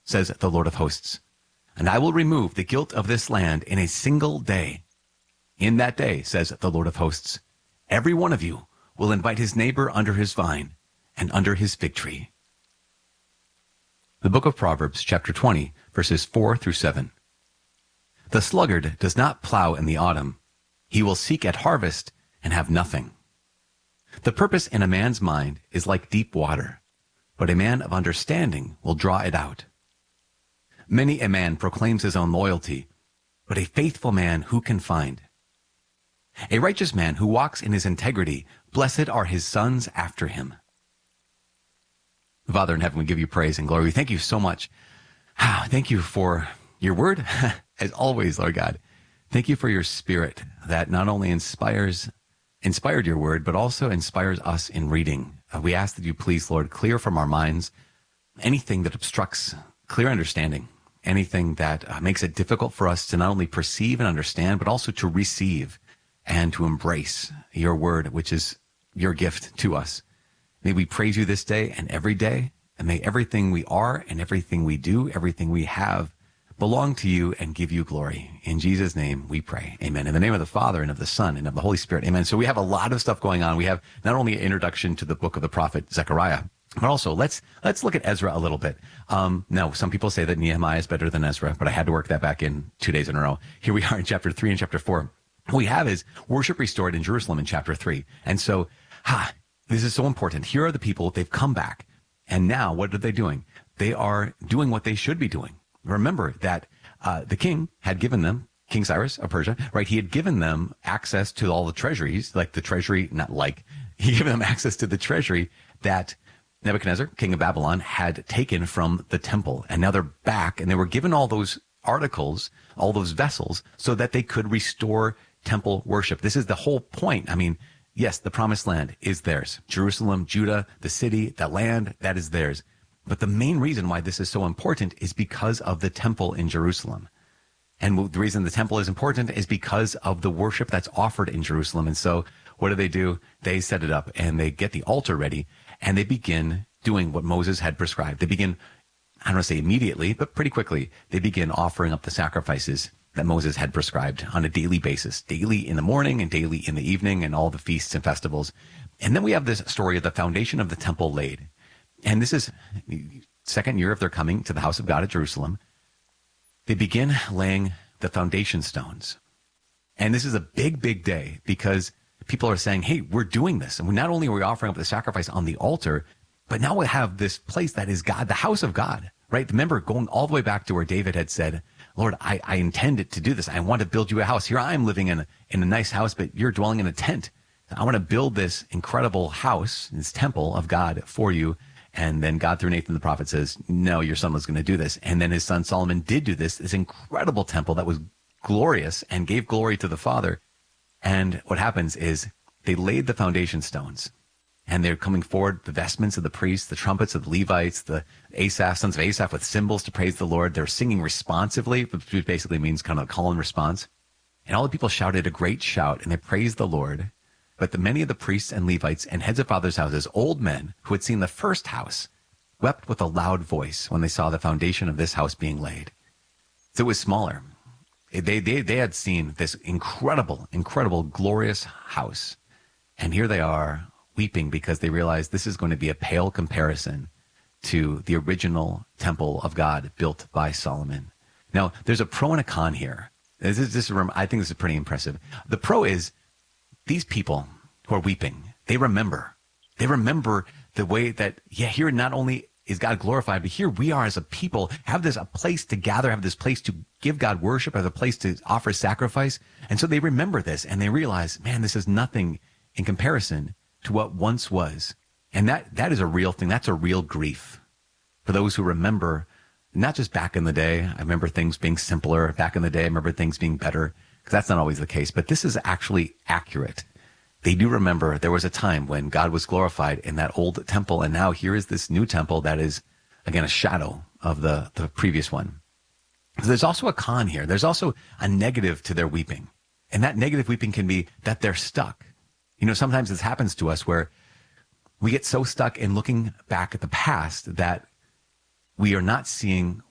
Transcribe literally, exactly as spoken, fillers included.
says the Lord of hosts. And I will remove the guilt of this land in a single day. In that day, says the Lord of hosts, every one of you will invite his neighbor under his vine and under his fig tree. The book of Proverbs, chapter twenty, verses four through seven. The sluggard does not plow in the autumn. He will seek at harvest and have nothing. The purpose in a man's mind is like deep water, but a man of understanding will draw it out. Many a man proclaims his own loyalty, but a faithful man who can find? A righteous man who walks in his integrity, blessed are his sons after him. Father in heaven, we give you praise and glory. We thank you so much. Thank you for your word, as always, Lord God. Thank you for your spirit that not only inspires, inspired your word, but also inspires us in reading. Uh, we ask that you please, Lord, clear from our minds anything that obstructs clear understanding, anything that uh, makes it difficult for us to not only perceive and understand, but also to receive and to embrace your word, which is your gift to us. May we praise you this day and every day, and may everything we are and everything we do, everything we have, belong to you and give you glory. In Jesus' name we pray. Amen. In the name of the Father and of the Son and of the Holy Spirit. Amen. So we have a lot of stuff going on. We have not only an introduction to the book of the prophet Zechariah, but also let's let's look at Ezra a little bit. Um, now, some people say that Nehemiah is better than Ezra, but I had to work that back in two days in a row. Here we are in chapter three and chapter four. What we have is worship restored in Jerusalem in chapter three. And so, ha, this is so important. Here are the people. They've come back. And now what are they doing? They are doing what they should be doing. Remember that uh, the king had given them, King Cyrus of Persia, right? He had given them access to all the treasuries, like the treasury, not like, he gave them access to the treasury that Nebuchadnezzar, king of Babylon, had taken from the temple. And now they're back, and they were given all those articles, all those vessels, so that they could restore temple worship. This is the whole point. I mean, yes, the promised land is theirs. Jerusalem, Judah, the city, the land, that is theirs. But the main reason why this is so important is because of the temple in Jerusalem. And the reason the temple is important is because of the worship that's offered in Jerusalem. And so what do they do? They set it up and they get the altar ready and they begin doing what Moses had prescribed. They begin, I don't want to say immediately, but pretty quickly, they begin offering up the sacrifices that Moses had prescribed on a daily basis, daily in the morning and daily in the evening and all the feasts and festivals. And then we have this story of the foundation of the temple laid. And this is the second year of their coming to the house of God at Jerusalem. They begin laying the foundation stones. And this is a big, big day because people are saying, hey, we're doing this. And not only are we offering up the sacrifice on the altar, but now we have this place that is God, the house of God, right? Remember going all the way back to where David had said, Lord, I, I intended to do this. I want to build you a house. Here I am living in a, in a nice house, but you're dwelling in a tent. I want to build this incredible house, this temple of God for you. And then God through Nathan the prophet says, no, your son was going to do this. And then his son Solomon did do this, this incredible temple that was glorious and gave glory to the Father. And what happens is they laid the foundation stones and they're coming forward, the vestments of the priests, the trumpets of the Levites, the Asaph, sons of Asaph with cymbals to praise the Lord. They're singing responsively, which basically means kind of a call and response. And all the people shouted a great shout and they praised the Lord. But the many of the priests and Levites and heads of fathers' houses, old men who had seen the first house, wept with a loud voice when they saw the foundation of this house being laid. So it was smaller. They, they, they had seen this incredible, incredible, glorious house. And here they are weeping because they realize this is going to be a pale comparison to the original temple of God built by Solomon. Now, there's a pro and a con here. This is, this is, I think this is pretty impressive. The pro is, these people who are weeping, they remember. They remember the way that, yeah, here not only is God glorified, but here we are as a people, have this a place to gather, have this place to give God worship, have a place to offer sacrifice. And so they remember this and they realize, man, this is nothing in comparison to what once was. And that that is a real thing. That's a real grief for those who remember, not just back in the day. I remember things being simpler. Back in the day, I remember things being better. Because that's not always the case, but this is actually accurate. They do remember there was a time when God was glorified in that old temple, and now here is this new temple that is, again, a shadow of the, the previous one. So there's also a con here. There's also a negative to their weeping, and that negative weeping can be that they're stuck. You know, sometimes this happens to us where we get so stuck in looking back at the past that we are not seeing